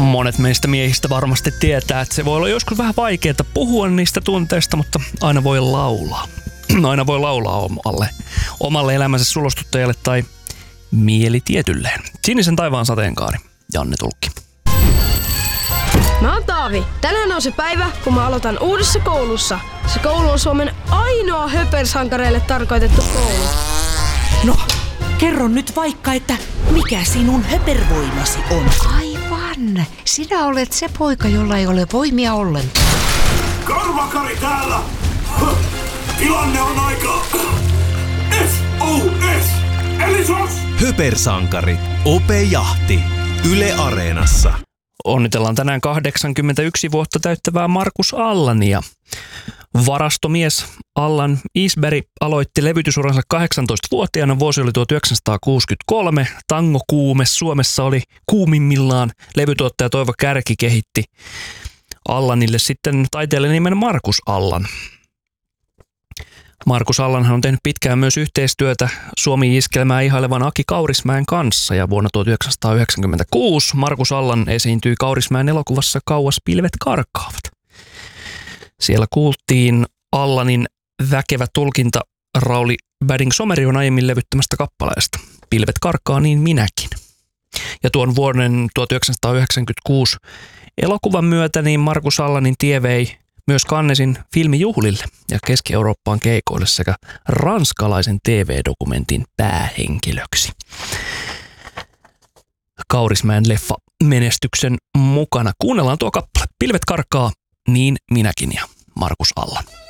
Monet meistä miehistä varmasti tietää, että se voi olla joskus vähän vaikeaa puhua niistä tunteista, mutta aina voi laulaa. Aina voi laulaa omalle elämänsä sulostuttajalle tai mielitietylleen. Sinisen taivaan sateenkaari, Janne Tulkki. Mä oon Taavi. Tänään on se päivä, kun mä aloitan uudessa koulussa. Se koulu on Suomen ainoa höpersankareille tarkoitettu koulu. No, kerro nyt vaikka, että mikä sinun höpervoimasi on? Aivan. Sinä olet se poika, jolla ei ole voimia ollenkaan. Karvakari täällä! Tilanne on aika... SOS! Eli SOS! Höpersankari. Ope Jahti. Yle Areenassa. Onnitellaan tänään 81 vuotta täyttävää Markus Allania. Varastomies Allan Isberg aloitti levytysuransa 18-vuotiaana. Vuosi oli 1963. Tangokuume Suomessa oli kuumimmillaan. Levytuottaja Toivo Kärki kehitti Allanille sitten taiteilijan nimen Markus Allan. Markus Allanhan on tehnyt pitkään myös yhteistyötä Suomi-iskelmää ihailevan Aki Kaurismäen kanssa, ja vuonna 1996 Markus Allan esiintyi Kaurismäen elokuvassa Kauas pilvet karkaavat. Siellä kuultiin Allanin väkevä tulkinta Rauli Bading-Somerion aiemmin levyttämästä kappaleesta Pilvet karkaa niin minäkin. Ja tuon vuoden 1996 elokuvan myötä niin Markus Allanin tie vei myös Cannesin filmijuhlille ja Keski-Eurooppaan keikoille sekä ranskalaisen TV-dokumentin päähenkilöksi. Kaurismäen leffa menestyksen mukana. Kuunnellaan tuo kappale. Pilvet karkaa, niin minäkin, ja Markus Allan.